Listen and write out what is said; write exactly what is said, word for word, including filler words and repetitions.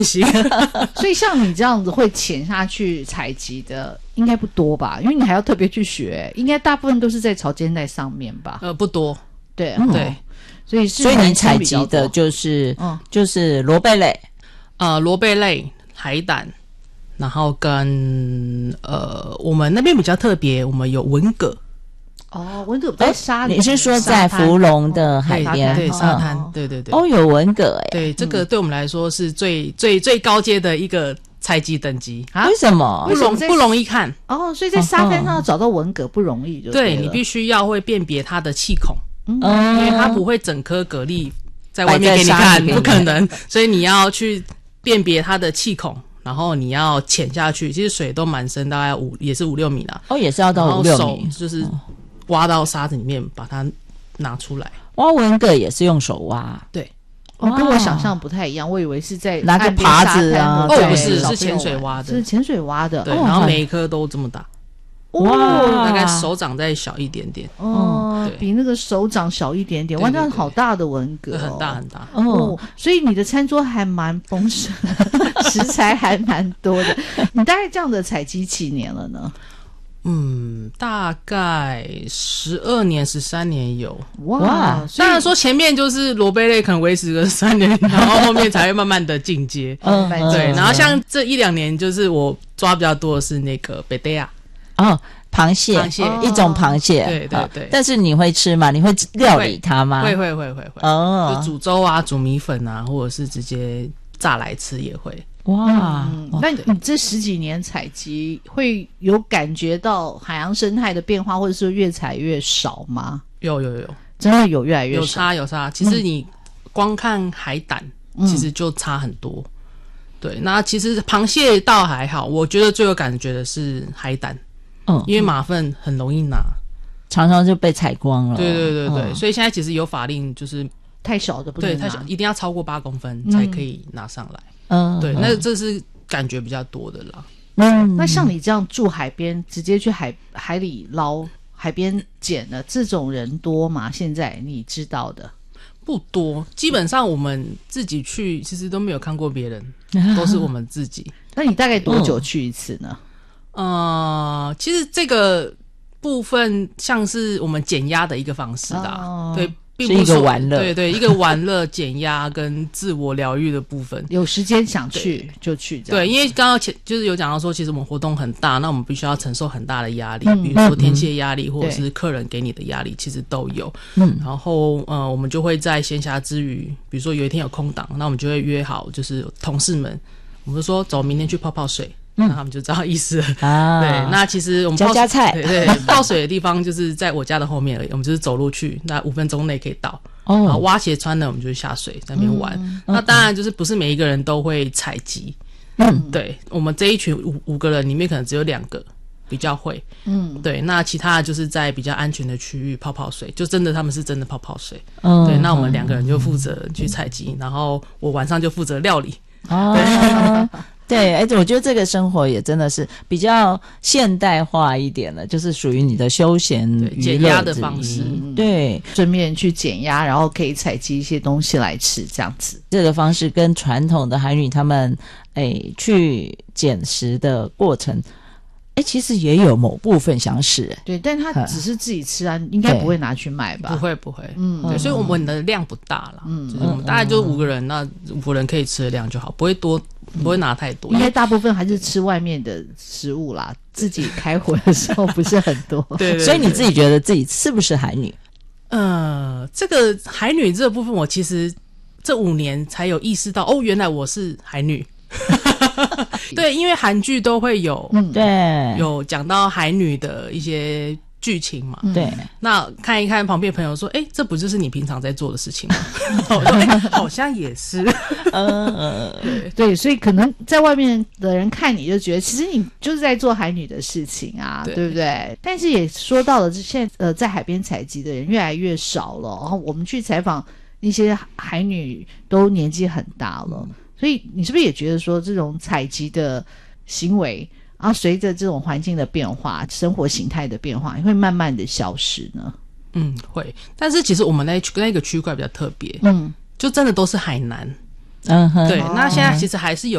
系。 所以像你这样子会潜下去采集的应该不多吧，因为你还要特别去学，应该大部分都是在潮间带上面吧。 呃，不多。 对、 嗯、对， 所以是所以你采集的就是嗯，就是螺贝类， 呃，螺贝类、海胆，然后跟呃，我们那边比较特别，我们有文蛤。 哦，文蛤在沙里、 欸，你是说在福隆的海边？ 对，沙滩，对对对。 哦，有文蛤哎， 对，这个对我们来说是最、嗯、最最高阶的一个采集等级啊？为什么？ 不容不容易看哦，所以在沙滩上找到文蛤不容易就对了， 对，你必须要会辨别它的气孔，嗯，因为它不会整颗蛤蜊在外面给你看，不可能，所以你要去辨别它的气孔。然后你要潜下去，其实水都蛮深，大概五也是五六米啦。 哦，也是要到五六米， 就是挖到沙子里面把它拿出来。 挖文蛤也是用手挖， 对， 哦，跟我想象不太一样，我以为是在拿个耙子啊， 哦，不是，是潜水挖的， 是潜水挖的， 对，然后每一颗都这么大。哇，大概手掌再小一点点哦，比那个手掌小一点点，哇，那好大的文蛤、哦， 很大很大哦。所以你的餐桌还蛮丰盛，食材还蛮多的。你大概这样的采集几年了呢？ 嗯，大概十二年、十三年有。 哇， 当然说前面就是螺贝类可能维持个三年，然后后面才会慢慢的进阶。嗯，对。然后像这一两年，就是我抓比较多的是那个贝贝亚。 哦，螃蟹，螃蟹、哦、一种螃蟹， 对对对、哦。 但是你会吃吗？你会料理它吗？ 会会会会会。哦，就煮粥啊，煮米粉啊，或者是直接炸来吃也会。 哇、嗯，那你这十几年采集会有感觉到海洋生态的变化，或者是越采越少吗？ 有有有， 真的有越来越少， 有差有差。其实你光看海胆，嗯、其实就差很多。对，那其实螃蟹倒还好，我觉得最有感觉的是海胆。嗯，因为马粪很容易拿， 常常就被采光了。 对对对对、嗯，所以现在其实有法令，就是太小的不能拿， 对，太小一定要超过八公分才可以拿上来。嗯，对，那这是感觉比较多的啦。 嗯，那像你这样住海边，直接去海海里捞、海边捡的这种人多吗？现在你知道的不多，基本上我们自己去，其实都没有看过别人，都是我们自己。 那你大概多久去一次呢？嗯呃，其实这个部分像是我们减压的一个方式啦，哦、对，并不是一个玩乐， 对对，一个玩乐、减压跟自我疗愈的部分。 有时间想去就去这样， 对，因为刚刚前就是有讲到说，其实我们活动很大，那我们必须要承受很大的压力，嗯、比如说天气压力、嗯、或者是客人给你的压力，其实都有。嗯，然后呃，我们就会在闲暇之余，比如说有一天有空档，那我们就会约好，就是同事们，我们就说走，明天去泡泡水。那他们就知道意思了、嗯、啊。对，那其实我们加加菜， 对对，泡水的地方就是在我家的后面而已，我们就是走路去，那五分钟内可以到。哦，然后挖鞋穿的我们就下水在那边玩、嗯。那当然就是不是每一个人都会采集，嗯，对，我们这一群五五个人里面可能只有两个比较会，嗯，对，那其他的就是在比较安全的区域泡泡水，就真的他们是真的泡泡水。嗯，对，那我们两个人就负责去采集，然后我晚上就负责料理。 哦，对。对，而且我觉得这个生活也真的是比较现代化一点了，就是属于你的休闲减压的方式。 对， 顺便去减压，然后可以采集一些东西来吃，这样子。 这个方式跟传统的海女他们诶去捡食的过程，诶其实也有某部分相似。 对，但他只是自己吃啊，应该不会拿去卖吧？ 不会不会，嗯，对，所以我们的量不大啦，嗯，就是我们大概就五个人，那五个人可以吃的量就好，不会多。不会拿太多， 应该大部分还是吃外面的食物啦。自己开火的时候不是很多， 对, 对, 对， 所以你自己觉得自己是不是海女？ 呃，这个海女这个部分，我其实这五年才有意识到，哦，原来我是海女。对，因为韩剧都会有， 嗯，对， 有讲到海女的一些剧情嘛， 对， 那看一看旁边朋友说，哎，这不就是你平常在做的事情吗？我说，哎，好像也是， 呃，对对，所以可能在外面的人看你就觉得，其实你就是在做海女的事情啊， 对, 对不对？但是也说到了，现在呃，在海边采集的人越来越少了，然后我们去采访一些海女都年纪很大了，嗯、所以你是不是也觉得说，这种采集的行为？然后随着这种环境的变化，生活形态的变化，也会慢慢的消失呢。 嗯，会。但是其实我们那那个区块比较特别，嗯，就真的都是海南， 嗯哼，对，那现在其实还是有